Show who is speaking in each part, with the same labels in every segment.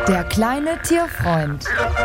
Speaker 1: Der kleine Tierfreund.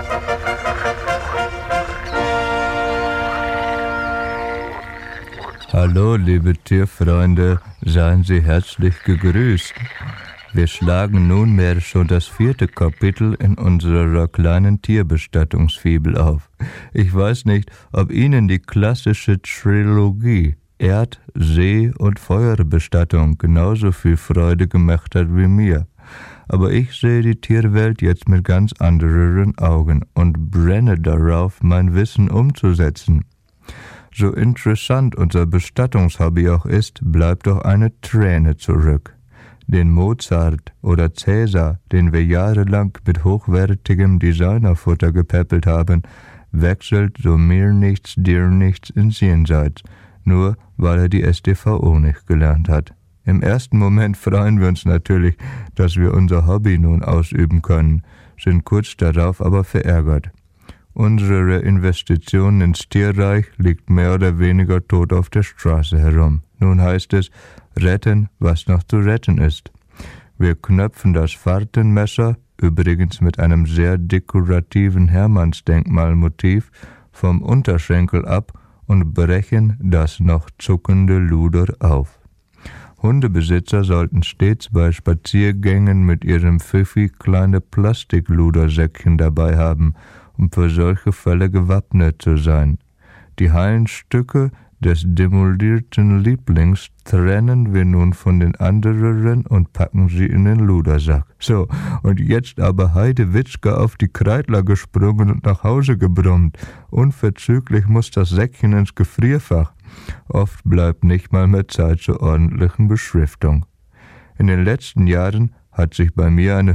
Speaker 2: Hallo, liebe Tierfreunde, seien Sie herzlich gegrüßt. Wir schlagen nunmehr schon das 4. Kapitel in unserer kleinen Tierbestattungsfibel auf. Ich weiß nicht, ob Ihnen die klassische Trilogie Erd-, See- und Feuerbestattung genauso viel Freude gemacht hat wie mir. Aber ich sehe die Tierwelt jetzt mit ganz anderen Augen und brenne darauf, mein Wissen umzusetzen. So interessant unser Bestattungshobby auch ist, bleibt doch eine Träne zurück. Den Mozart oder Cäsar, den wir jahrelang mit hochwertigem Designerfutter gepäppelt haben, wechselt so mir nichts, dir nichts ins Jenseits, nur weil er die StVO nicht gelernt hat. Im ersten Moment freuen wir uns natürlich, dass wir unser Hobby nun ausüben können, sind kurz darauf aber verärgert. Unsere Investition ins Tierreich liegt mehr oder weniger tot auf der Straße herum. Nun heißt es, retten, was noch zu retten ist. Wir knöpfen das Fahrtenmesser, übrigens mit einem sehr dekorativen Hermannsdenkmalmotiv, vom Unterschenkel ab und brechen das noch zuckende Luder auf. Hundebesitzer sollten stets bei Spaziergängen mit ihrem Pfiffi kleine Plastikludersäckchen dabei haben, um für solche Fälle gewappnet zu sein. Die heilen Stücke des demolierten Lieblings trennen wir nun von den anderen und packen sie in den Ludersack. So, und jetzt aber Heidewitzka auf die Kreidler gesprungen und nach Hause gebrummt. Unverzüglich muss das Säckchen ins Gefrierfach. Oft bleibt nicht mal mehr Zeit zur ordentlichen Beschriftung. In den letzten Jahren hat sich bei mir eine